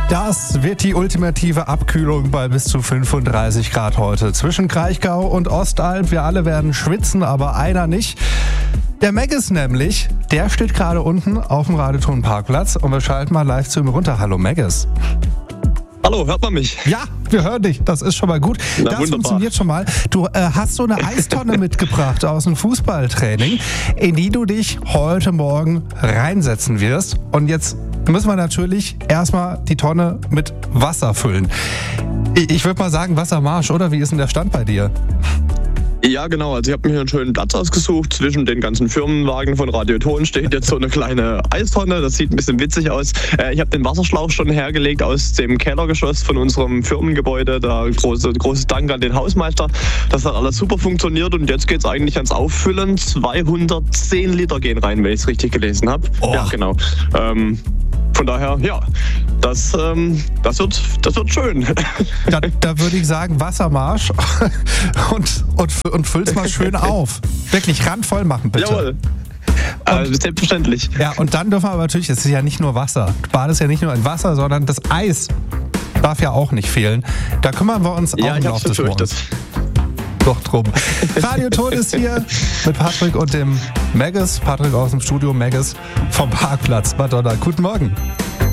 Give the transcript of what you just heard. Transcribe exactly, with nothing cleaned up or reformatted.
Das wird die ultimative Abkühlung bei bis zu fünfunddreißig Grad heute. Zwischen Kraichgau und Ostalb. Wir alle werden schwitzen, aber einer nicht. Der Maggis nämlich, der steht gerade unten auf dem Radioton-Parkplatz und wir schalten mal live zu ihm runter. Hallo Maggis. Hallo, hört man mich? Ja, wir hören dich. Das ist schon mal gut. Na, das wunderbar. Funktioniert schon mal. Du äh, hast so eine Eistonne mitgebracht aus dem Fußballtraining, in die du dich heute Morgen reinsetzen wirst. Und jetzt müssen wir natürlich erstmal die Tonne mit Wasser füllen. Ich, ich würde mal sagen Wassermarsch, oder? Wie ist denn der Stand bei dir? Ja, genau. Also ich habe mir hier einen schönen Platz ausgesucht. Zwischen den ganzen Firmenwagen von Radioton steht jetzt so eine kleine Eistonne. Das sieht ein bisschen witzig aus. Äh, ich habe den Wasserschlauch schon hergelegt aus dem Kellergeschoss von unserem Firmengebäude. Da große, großes Dank an den Hausmeister. Das hat alles super funktioniert und jetzt geht es eigentlich ans Auffüllen. zweihundertzehn Liter gehen rein, wenn ich es richtig gelesen habe. Oh. Ja, genau. Ähm, Von daher, ja, das, ähm, das, wird, das wird schön. Da, da würde ich sagen Wassermarsch und, und, und füll's mal schön auf. Wirklich randvoll machen, bitte. Jawohl. Also, selbstverständlich. Ja, und dann dürfen wir aber natürlich, es ist ja nicht nur Wasser. Du badest ja nicht nur in Wasser, sondern das Eis darf ja auch nicht fehlen. Da kümmern wir uns auch Ja, im ich Laufe hab's des Morgens doch drum. Radioton ist hier mit Patrick und dem Maggis. Patrick aus dem Studio, Maggis vom Parkplatz. Madonna, guten Morgen.